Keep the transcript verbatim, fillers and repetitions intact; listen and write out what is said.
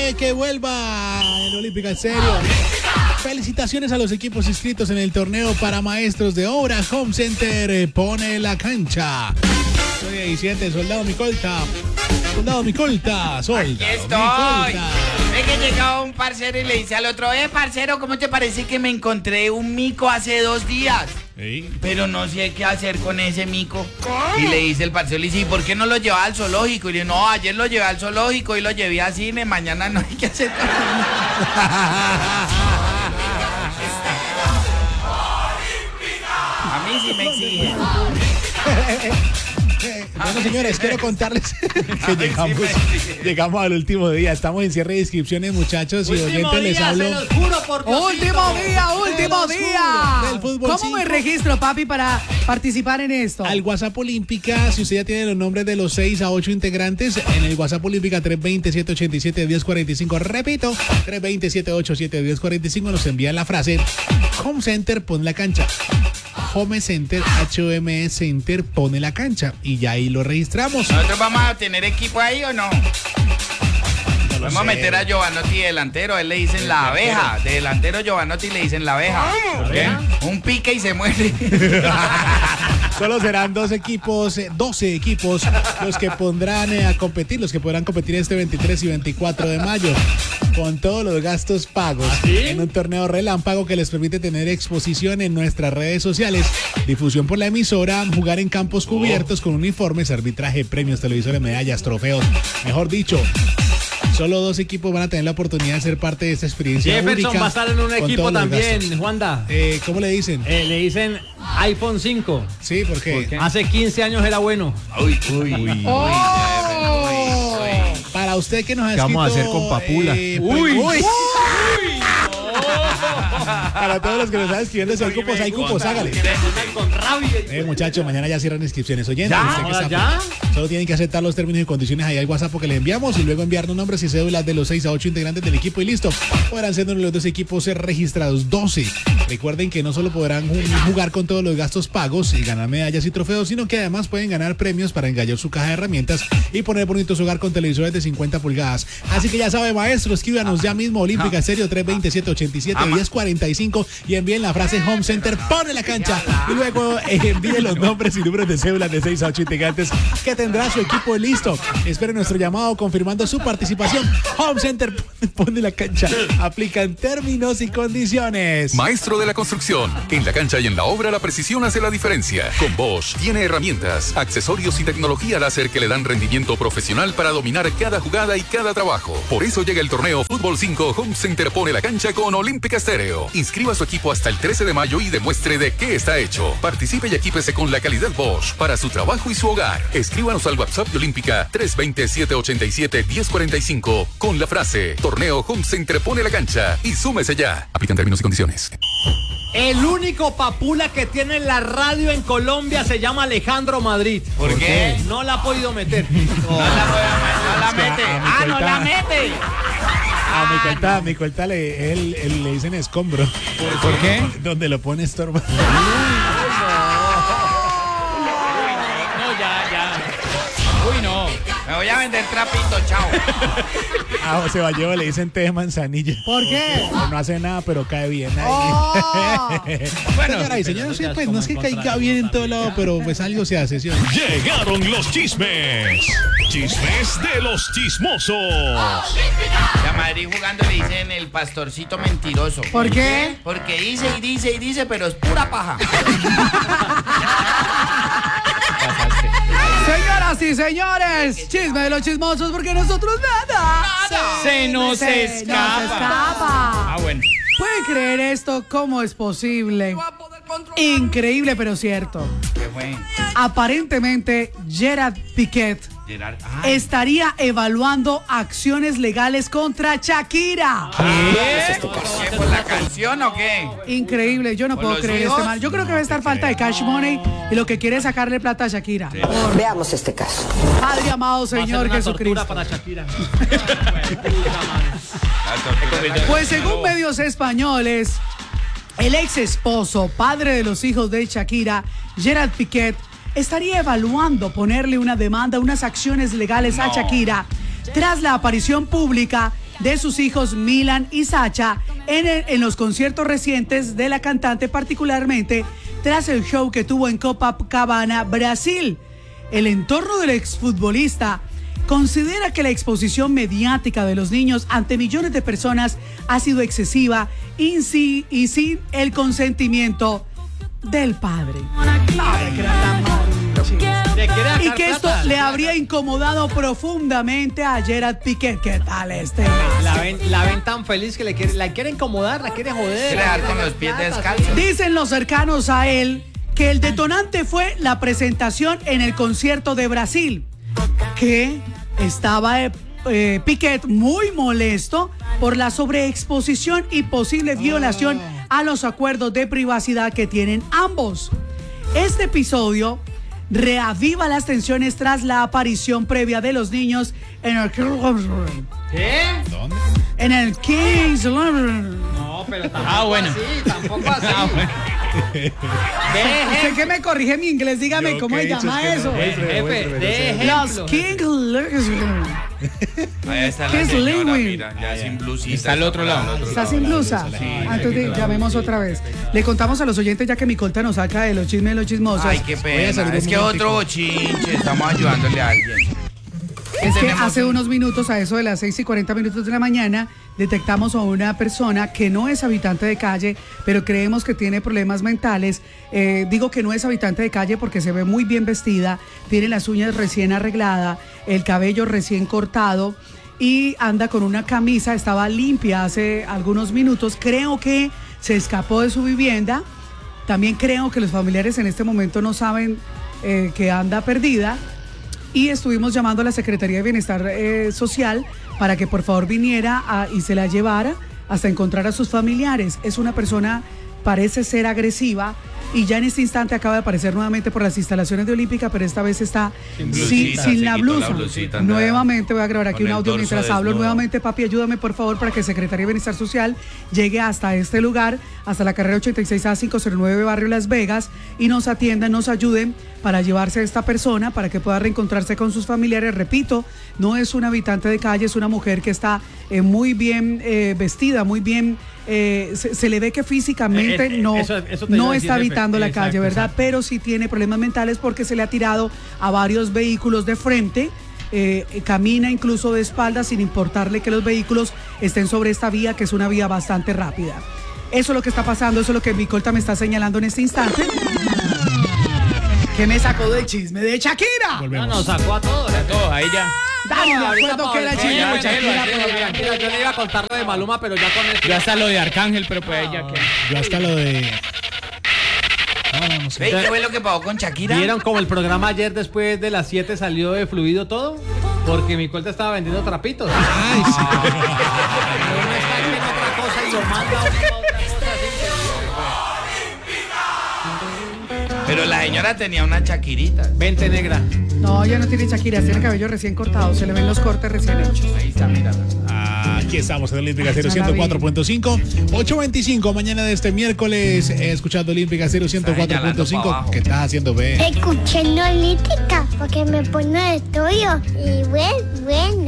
de que vuelva en Olímpica Estéreo. Felicitaciones a los equipos inscritos en el torneo para maestros de obra. Home Center pone la cancha. Soy diecisiete, soldado Micolta. Soldado Micolta, soldado Aquí estoy. Micolta. Ve que llegaba un parcero y le dice al otro, eh, parcero, ¿cómo te parece que me encontré un mico hace dos días? ¿Sí? Pero no sé qué hacer con ese mico. Y le dice el parcero, le dice, ¿y por qué no lo llevaba al zoológico? Y le dice, no, ayer lo llevé al zoológico y lo llevé al cine, mañana no hay que hacer nada. A mí sí me exigen. Bueno, señores, quiero contarles que llegamos, llegamos al último día. Estamos en cierre de inscripciones, muchachos, y último oyentes les día, hablo. se los juro por Diosito. Último día, último De los día. fútbol, del fútbol ¿Cómo me cinco. registro, papi, para participar en esto? Al WhatsApp Olímpica, si usted ya tiene los nombres de los seis a ocho integrantes, en el WhatsApp Olímpica tres dos cero, siete ocho siete, uno cero cuatro cinco, repito, tres dos cero, siete ocho siete, uno cero cuatro cinco, nos envían la frase Home Center, pon la cancha. Home Center, H O M E Center, pone la cancha. Y ya ahí lo registramos. ¿Nosotros vamos a tener equipo ahí o no? Vamos a meter a Giovanotti de delantero, a él le dicen la abeja. De delantero Giovanotti le dicen la abeja. ¿Por qué? Un pique y se muere. Solo serán dos equipos, eh, doce equipos los que pondrán eh, a competir, los que podrán competir este veintitrés y veinticuatro de mayo. Con todos los gastos pagos. ¿Ah, sí? En un torneo relámpago que les permite tener exposición en nuestras redes sociales, difusión por la emisora, jugar en campos cubiertos con uniformes, arbitraje, premios, televisores, medallas, trofeos. Mejor dicho, solo dos equipos van a tener la oportunidad de ser parte de esta experiencia Jefferson única. va a estar en un con equipo todos los también, gastos. Juanda. Eh, ¿Cómo le dicen? Eh, le dicen iPhone cinco. Sí, ¿por qué? ¿Por qué? Hace quince años era bueno. Uy, uy, uy. Para usted que nos ha ¿Qué escrito... vamos a hacer con Papula? eh, Uy. uy. Para todos los que nos están escribiendo, si hay cupos, hay cupos, hágale. Con rabia. Eh, muchachos, mañana ya cierran inscripciones. Oyentes, ¿Ya? usted que está- ¿Ya? Solo tienen que aceptar los términos y condiciones ahí al WhatsApp que le enviamos y luego enviarnos nombres y cédulas de los seis a ocho integrantes del equipo y listo. Podrán ser uno de los dos equipos ser registrados, doce. Recuerden que no solo podrán ju- jugar con todos los gastos pagos y ganar medallas y trofeos, sino que además pueden ganar premios para engallar su caja de herramientas y poner bonito su hogar con televisores de cincuenta pulgadas. Así que ya sabe, maestro, escríbanos ya mismo Olímpica Estéreo tres dos cero, siete ocho siete, uno cero cuatro cinco y envíen la frase Home Center, pone la cancha y luego eh, envíen los nombres y números de cédulas de seis a ocho integrantes que tendrá su equipo listo. Esperen nuestro llamado confirmando su participación. Home Center, pone la cancha. Aplican términos y condiciones. Maestro de la construcción. En la cancha y en la obra la precisión hace la diferencia. Con Bosch tiene herramientas, accesorios y tecnología láser que le dan rendimiento profesional para dominar cada jugada y cada trabajo. Por eso llega el torneo Fútbol cinco Home Center pone la cancha con Olímpica Estéreo. Inscriba a su equipo hasta el trece de mayo y demuestre de qué está hecho. Participe y equípese con la calidad Bosch para su trabajo y su hogar. Escríbanos al WhatsApp de Olímpica tres dos cero, siete ocho siete, uno cero cuatro cinco con la frase Torneo Home Center pone la cancha y súmese ya. Aplican términos y condiciones. El único papula que tiene la radio en Colombia se llama Alejandro Madrid. ¿Por qué? No la ha podido meter. No la, no la mete. a mi Ah, no cuenta. la mete. A mi cuenta, a mi cuenta le, él, él le dicen escombro. ¿Por qué? Donde lo pone estorba. No, ya, ya. Uy, no. Me voy a vender trapito, chao. A José Vallejo le dicen té de manzanilla. ¿Por qué? No hace nada, pero cae bien ahí. Oh. Bueno, señora y señores, sí, pues no es que caiga bien en todo lado, pero pues algo se hace, ¿sí? Llegaron los chismes. Chismes de los chismosos. La Madrid jugando le dicen el pastorcito mentiroso. ¿Por qué? Porque dice y dice y dice, pero es pura paja. Señoras y señores, chisme de los chismosos porque nosotros nada. Se nos Se escapa. nos escapa. Ah, bueno. ¿Pueden creer esto? ¿Cómo es posible? Increíble, pero cierto. ¿Qué fue? Aparentemente, Gerard Piqué Gerard. Ay, estaría evaluando acciones legales contra Shakira. ¿Qué? ¿Qué, ¿Por la canción o qué? Increíble, yo no ¿Por puedo los creer hijos? este mal. Yo creo que va a estar falta de cash money y lo que quiere es sacarle plata a Shakira. Por Veamos este caso. Padre amado Va a ser Señor una Jesucristo. tortura para Shakira. Pues según medios españoles, el ex esposo, padre de los hijos de Shakira, Gerard Piqué, estaría evaluando ponerle una demanda, unas acciones legales a No. Shakira tras la aparición pública de sus hijos Milan y Sacha en, el- en los conciertos recientes de la cantante, particularmente tras el show que tuvo en Copacabana, Brasil. El entorno del exfutbolista considera que la exposición mediática de los niños ante millones de personas ha sido excesiva y, si- y sin el consentimiento del padre. Ay, que era tan malo, chico. Le quiere sacar Y que esto plata. le habría incomodado profundamente a Gerard Piqué. ¿Qué tal este? La ven, la ven tan feliz que le quiere, la quiere incomodar, la quiere joder. Quiere dar con los pies descalzos. Dicen los cercanos a él que el detonante fue la presentación en el concierto de Brasil, que estaba eh, eh, Piquet muy molesto por la sobreexposición y posible violación a los acuerdos de privacidad que tienen ambos. Este episodio reaviva las tensiones tras la aparición previa de los niños en el ¿Qué? ¿Dónde? en el King's London. No, pero tampoco Ah, bueno. así, tampoco así. Ah, bueno. ¿Usted que me corrige mi inglés? Dígame, Yo ¿cómo que he se dicho llama es que no. eso? Eh, jefe, de Los ejemplo. King's Ahí está ¿Qué la es señora, Lewin? mira, ya sin blusita. Está al otro lado. ¿Está sin blusa? Antes de llamemos otra vez. Le contamos a los oyentes ya que mi colta nos saca de los chismes de los chismosos. Ay, qué Voy a salir pena. un Es que momentico. otro bochinche. Estamos ayudándole a alguien. Es que tenemos hace un- unos minutos, a eso de las seis y cuarenta minutos de la mañana, detectamos a una persona que no es habitante de calle, pero creemos que tiene problemas mentales. Eh, digo que no es habitante de calle porque se ve muy bien vestida, tiene las uñas recién arregladas, el cabello recién cortado y anda con una camisa, estaba limpia hace algunos minutos. Creo que se escapó de su vivienda. También creo que los familiares en este momento no saben eh, que anda perdida. Y estuvimos llamando a la Secretaría de Bienestar eh, Social para que por favor viniera a- y se la llevara hasta encontrar a sus familiares. Es una persona, parece ser agresiva, y ya en este instante acaba de aparecer nuevamente por las instalaciones de Olímpica, pero esta vez está Sin sin, blusita, sin se la quitó blusa. la blusita, anda Nuevamente voy a grabar aquí con un el audio torso mientras hablo. desnudo. Nuevamente, papi, ayúdame por favor para que Secretaría de Bienestar Social llegue hasta este lugar, hasta la carrera ochenta y seis A quinientos nueve, Barrio Las Vegas, y nos atiendan, nos ayuden para llevarse a esta persona, para que pueda reencontrarse con sus familiares. Repito, no es una habitante de calle, es una mujer que está eh, muy bien eh, vestida, muy bien, eh, se, se le ve que físicamente Eh, eh, no, eso- eso te iba no a decir, está jefe. habitando la Exacto, calle, ¿verdad? exacto. Pero sí tiene problemas mentales porque se le ha tirado a varios vehículos de frente. Eh, eh, camina incluso de espaldas sin importarle que los vehículos estén sobre esta vía, que es una vía bastante rápida. Eso es lo que está pasando, eso es lo que mi colta me está señalando en este instante. ¿Qué me sacó del chisme de Shakira? No, Volvemos. nos sacó a todos. A todos, ahí ya. Dale, me Ahorita acuerdo pa- que era Sí, chisme ya, de ya, Shakira. ya, pero- ya, tranquila, yo le iba a contar lo de Maluma, pero ya con esto. Yo hasta lo de Arcángel, pero pues ahí ya que. Yo hasta lo de... No, no, no sé. Ve, ¿qué fue lo que pasó con Shakira? ¿Vieron como el programa ayer después de las siete salió de fluido todo? Porque mi cuenta estaba vendiendo trapitos. Ay, sí. Uno está en otra cosa y lo manda a uno a otra cosa. Pero la señora tenía una Shakirita. Vente negra. No, ya no tiene Shakira, tiene el cabello recién cortado, se le ven los cortes recién hechos. Ahí está, mira. Aquí estamos en Olímpica Ay, ciento cuatro punto cinco, ocho veinticinco mañana de este miércoles, eh, escuchando Olímpica ciento cuatro punto cinco. señalando pa' abajo. ¿Qué estás haciendo, B? Escuchando Olímpica porque me pone de estudio y bueno, bueno.